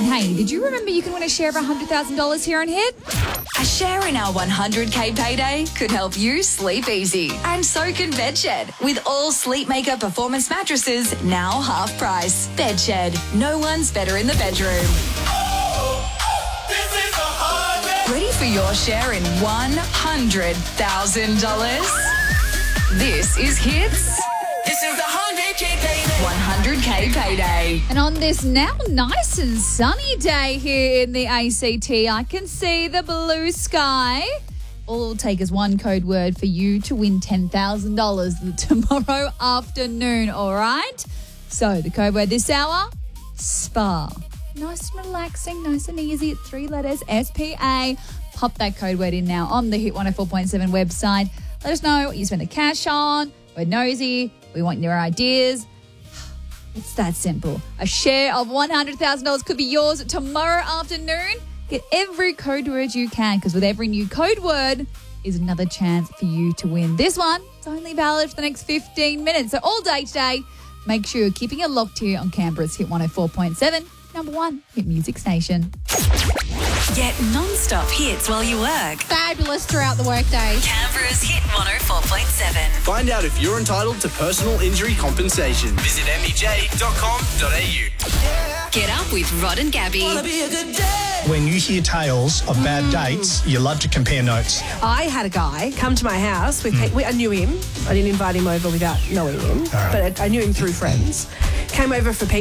And hey, did you remember you can win a share of $100,000 here on Hit? A share in our 100K payday could help you sleep easy. And so can Bedshed. With all Sleepmaker performance mattresses now half price. Bedshed. No one's better in the bedroom. Ready for your share in $100,000? This is Hits. This is the 100K payday. 100K payday. And on this now nice and sunny day here in the ACT, I can see the blue sky. All it'll take is one code word for you to win $10,000 tomorrow afternoon, all right? So the code word this hour, spa. Nice and relaxing, nice and easy. It's 3 letters, S-P-A. Pop that code word in now on the Hit 104.7 website. Let us know what you spend the cash on. We're nosy. We want your ideas. It's that simple. A share of $100,000 could be yours tomorrow afternoon. Get every code word you can, because with every new code word is another chance for you to win. This one is only valid for the next 15 minutes. So all day today, make sure you're keeping it locked here on Canberra's Hit 104.7, number 1 hit music station. Get non-stop hits while you work. Fabulous throughout the workday. Canberra's Hit 104.7. Find out if you're entitled to personal injury compensation. Visit mbj.com.au. Get up with Rod and Gabby. When you hear tales of bad dates, you love to compare notes. I had a guy come to my house. I knew him. I didn't invite him over without knowing him, but I knew him through friends. Came over for pizza.